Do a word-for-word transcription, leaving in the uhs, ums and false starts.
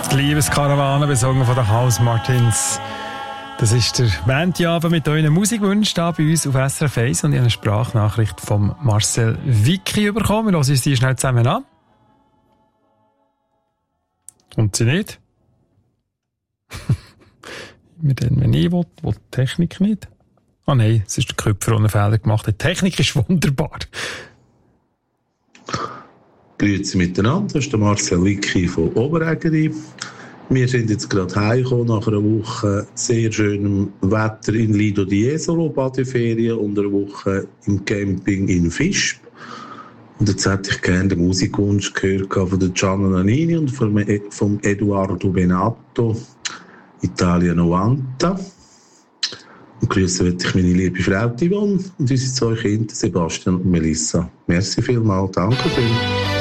die Liebeskarawane besungen von den House Martins. Das ist der Montagabend mit euren Musikwünschen da bei uns auf S R F eins und ich habe eine Sprachnachricht von Marcel Vicky bekommen. Wir hören uns die schnell zusammen an. Und sie nicht? Wenn ich will, will die Technik nicht. Ah nein, es ist der Köpfer, der einen Fehler gemacht hat. Die Technik ist wunderbar. Grüezi miteinander, das ist der Marcel Vicky von Oberägeri. Wir sind jetzt gerade heimgekommen nach einer Woche sehr schönem Wetter in Lido di Jesolo, Badeferien, und einer Woche im Camping in Visp. Und jetzt hätte ich gerne den Musikwunsch gehört von der Gianna Nannini und von Eduardo Benato, Italia novanta. Und grüßen möchte ich meine liebe Frau Yvonne und unsere zwei Kinder, Sebastian und Melissa. Merci vielmals, danke schön.